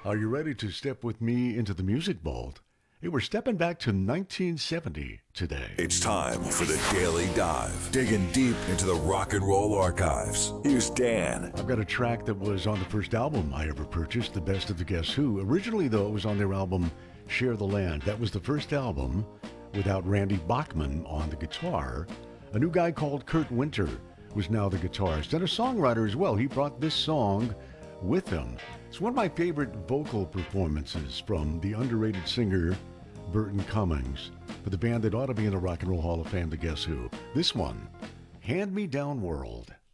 Are you ready to step with me into the music vault? Hey, we're stepping back to 1970 today. It's time for the Daily Dive, digging deep into the rock and roll archives. Here's Dan. I've got a track that was on the first album I ever purchased, The Best of the Guess Who. Originally, though, it was on their album Share the Land. That was the first album without Randy Bachman on the guitar. A new guy called Kurt Winter was now the guitarist and a songwriter as well. He brought this song with him. It's one of my favorite vocal performances from the underrated singer Burton Cummings for the band that ought to be in the Rock and Roll Hall of Fame, the Guess Who. This one, Hand Me Down World.